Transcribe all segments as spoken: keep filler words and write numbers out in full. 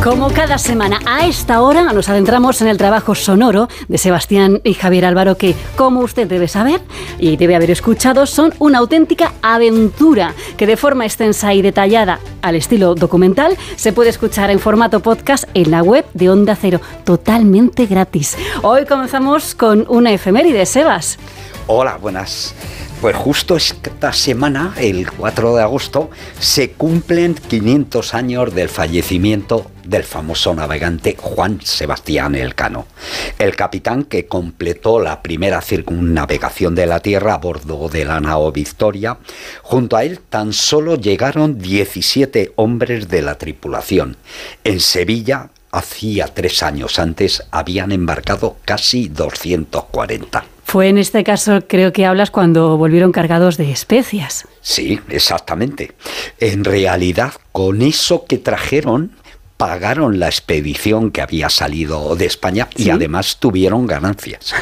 Como cada semana, a esta hora nos adentramos en el trabajo sonoro de Sebastián y Javier Álvaro, que, como usted debe saber y debe haber escuchado, son una auténtica aventura que de forma extensa y detallada, al estilo documental, se puede escuchar en formato podcast en la web de Onda Cero, totalmente gratis. Hoy comenzamos con una efeméride, Sebas. Hola, buenas. Pues justo esta semana, el cuatro de agosto, se cumplen quinientos años del fallecimiento del famoso navegante Juan Sebastián Elcano, el capitán que completó la primera circunnavegación de la Tierra a bordo de la nao Victoria. Junto a él tan solo llegaron diecisiete hombres de la tripulación. En Sevilla, hacía tres años antes, habían embarcado casi doscientos cuarenta. Fue en este caso, creo que hablas, cuando volvieron cargados de especias. Sí, exactamente. En realidad, con eso que trajeron, pagaron la expedición que había salido de España y ¿sí? Además tuvieron ganancias.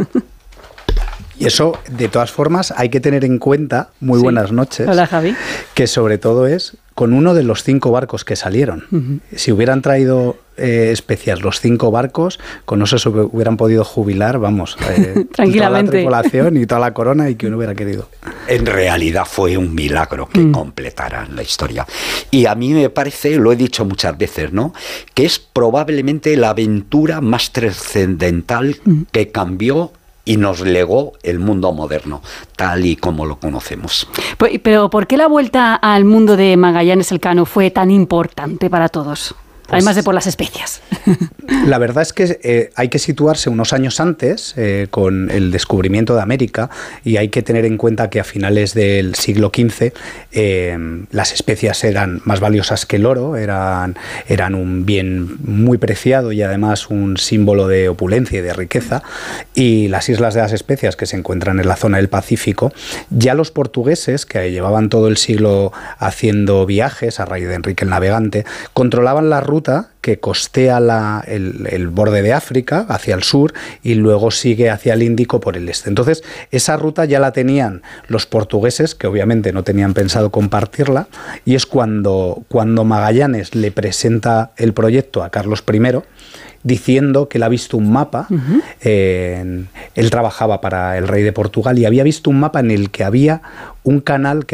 Y eso, de todas formas, hay que tener en cuenta, muy sí. buenas noches. Hola, Javi. Que sobre todo es con uno de los cinco barcos que salieron. Uh-huh. Si hubieran traído eh, especias los cinco barcos, con eso se hubieran podido jubilar, vamos, eh, tranquilamente. Toda la tripulación y toda la corona y quien hubiera querido. En realidad fue un milagro que mm. completaran la historia. Y a mí me parece, lo he dicho muchas veces, ¿no?, que es probablemente la aventura más trascendental mm. que cambió y nos legó el mundo moderno, tal y como lo conocemos. Pero ¿por qué la vuelta al mundo de Magallanes Elcano fue tan importante para todos? Pues, además de por las especias. La verdad es que eh, hay que situarse unos años antes eh, con el descubrimiento de América, y hay que tener en cuenta que a finales del siglo quince eh, las especias eran más valiosas que el oro, eran, eran un bien muy preciado y además un símbolo de opulencia y de riqueza, y las Islas de las Especias, que se encuentran en la zona del Pacífico, ya los portugueses, que llevaban todo el siglo haciendo viajes a raíz de Enrique el Navegante, controlaban la ruta que costea la, el, el borde de África hacia el sur y luego sigue hacia el Índico por el este. Entonces, esa ruta ya la tenían los portugueses, que obviamente no tenían pensado compartirla, y es cuando, cuando Magallanes le presenta el proyecto a Carlos primero, diciendo que él ha visto un mapa. Uh-huh. eh, él trabajaba para el rey de Portugal y había visto un mapa en el que había un canal que